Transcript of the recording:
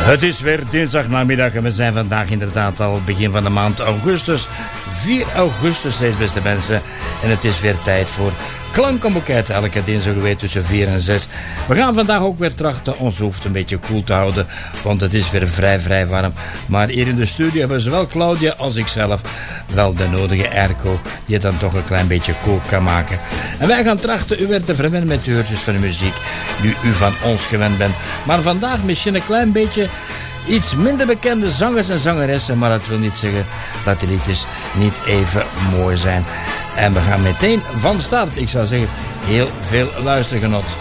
Het is weer dinsdagnamiddag en we zijn vandaag inderdaad al begin van de maand augustus. 4 augustus reeds, beste mensen. En het is weer tijd voor Klankenboeket. Elke dinsdag weer tussen 4 en 6. We gaan vandaag ook weer trachten ons hoofd een beetje koel te houden. Want het is weer vrij warm. Maar hier in de studio hebben zowel Claudia als ikzelf wel de nodige airco die het dan toch een klein beetje koel kan maken. En wij gaan trachten u weer te verwennen met de uurtjes van de muziek nu u van ons gewend bent. Maar vandaag misschien een klein beetje iets minder bekende zangers en zangeressen. Maar dat wil niet zeggen dat die liedjes niet even mooi zijn. En we gaan meteen van start. Ik zou zeggen, heel veel luistergenot.